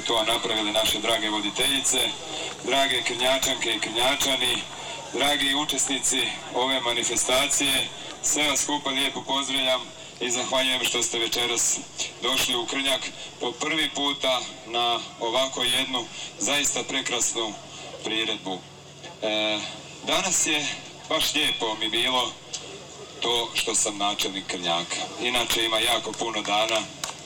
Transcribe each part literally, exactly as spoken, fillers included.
to napravili naše drage voditeljice, drage krnjačanke i krnjačani, dragi učesnici ove manifestacije. Sve vas skupa lijepo pozdravljam i zahvaljujem što ste večeras došli u Krnjak po prvi puta na ovako jednu zaista prekrasnu priredbu. E, danas je baš lijepo mi bilo to što sam načelnik Krnjaka. Inače ima jako puno dana.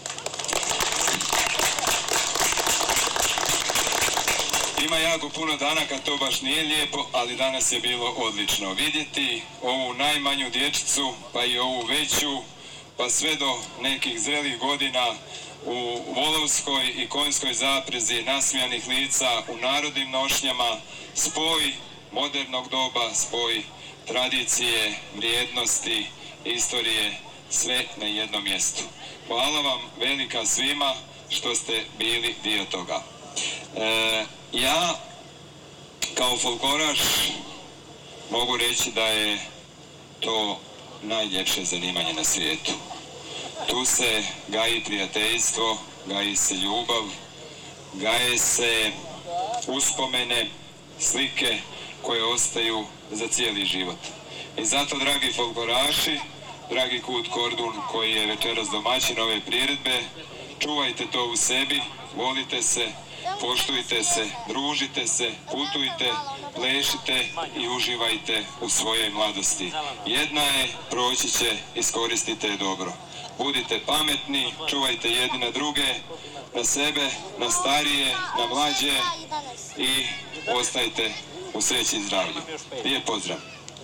Ima jako puno dana kad to baš nije lijepo, ali danas je bilo odlično. Vidjeti ovu najmanju dječicu, pa i ovu veću, pa sve do nekih zrelih godina u volovskoj i konjskoj zaprezi nasmijanih lica, u narodnim nošnjama, spoj modernog doba, spoj tradicije, vrijednosti, istorije, sve na jednom mjestu. Hvala vam velika svima što ste bili dio toga. E, ja kao folkloraš mogu reći da je to najljepše zanimanje na svijetu. Tu se gaji prijateljstvo, gaji se ljubav, gaje se uspomene, slike koje ostaju za cijeli život. I zato, dragi folkloraši, dragi Kud Kordun koji je večeras domaćin ove priredbe, čuvajte to u sebi, volite se, poštujte se, družite se, putujte, plešite i uživajte u svojoj mladosti. Jedna je, proći će, iskoristite je dobro. Budite pametni, čuvajte jedni na druge, na sebe, na starije, na mlađe i ostajte u sreći i zdravlju. Lijep pozdrav.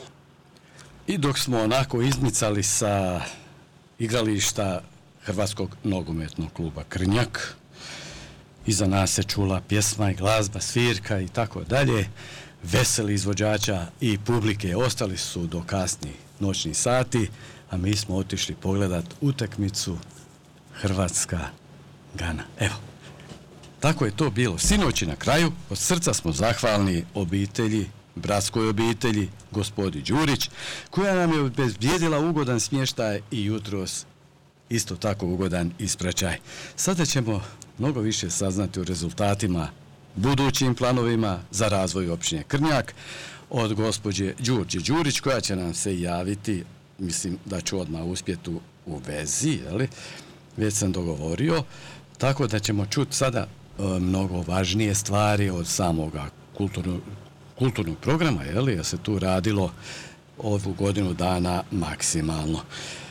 I dok smo onako izmicali sa igrališta Hrvatskog nogometnog kluba Krnjak, iza nas se čula pjesma i glazba, svirka i tako dalje, veseli izvođača i publike ostali su do kasnih noćnih sati, a mi smo otišli pogledat utakmicu Hrvatska-Gana. Evo, tako je to bilo. Sinoć i na kraju, od srca smo zahvalni obitelji, bratskoj obitelji, gospodi Đurić, koja nam je obezbijedila ugodan smještaj i jutros isto tako ugodan ispraćaj. Sada ćemo mnogo više saznati o rezultatima, budućim planovima za razvoj općine Krnjak od gospođe Đurđe Đurić, koja će nam se javiti, mislim da ću odmah uspjeti u, u vezi, jeli? Već sam dogovorio, tako da ćemo čuti sada e, mnogo važnije stvari od samoga kulturnog, kulturnog programa, jeli? Jer se tu radilo ovu godinu dana maksimalno.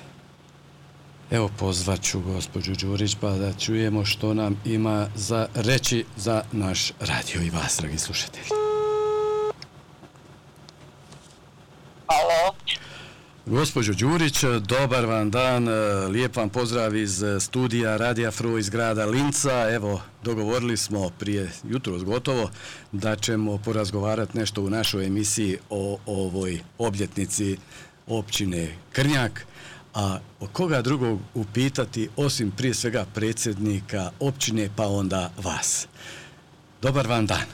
Evo, pozvat ću gospođu Đurić pa da čujemo što nam ima za reći za naš radio i vas, dragi slušatelji. Alo. Gospođo Đurić, dobar vam dan, lijep vam pozdrav iz studija Radija Fru iz grada Linca. Evo, dogovorili smo prije jutros gotovo da ćemo porazgovarati nešto u našoj emisiji o ovoj obljetnici općine Krnjak. A od koga drugog upitati, osim prije svega predsjednika općine, pa onda vas. Dobar vam dan.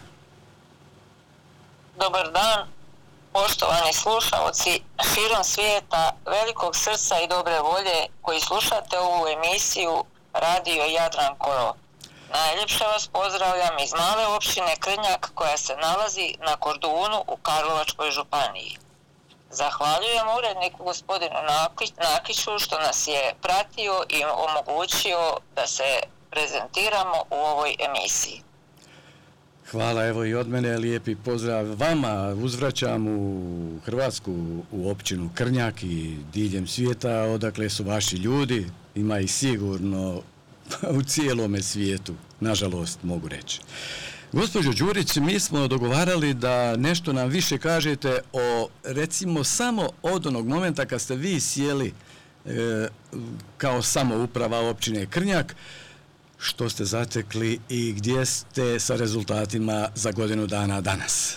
Dobar dan, poštovani slušalci širom svijeta, velikog srca i dobre volje koji slušate ovu emisiju Radio Jadran Koro. Najljepše vas pozdravljam iz male općine Krnjak koja se nalazi na Kordunu u Karlovačkoj županiji. Zahvaljujem uredniku gospodinu Nakiću što nas je pratio i omogućio da se prezentiramo u ovoj emisiji. Hvala, evo i od mene lijepi pozdrav vama. Uzvraćam u Hrvatsku, u općinu Krnjak i diljem svijeta, odakle su vaši ljudi, ima i sigurno u cijelome svijetu, nažalost mogu reći. Gospođo Đurić, mi smo dogovarali da nešto nam više kažete o, recimo, samo od onog momenta kad ste vi sjeli e, kao samouprava općine Krnjak, što ste zatekli i gdje ste sa rezultatima za godinu dana danas.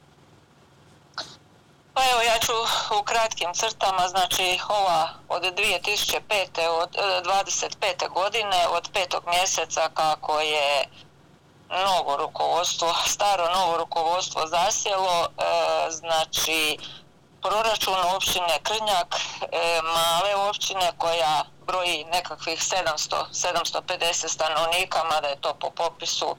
Pa evo, ja ću u kratkim crtama, znači ova od dvije tisuće pete, od dvadeset pete godine, od petog mjeseca kako je novo rukovodstvo, staro novo rukovodstvo zasjelo, e, znači proračun općine Krnjak, e, male općine koja broji nekakvih sedamsto do sedamsto pedeset stanovnika, mada je to po popisu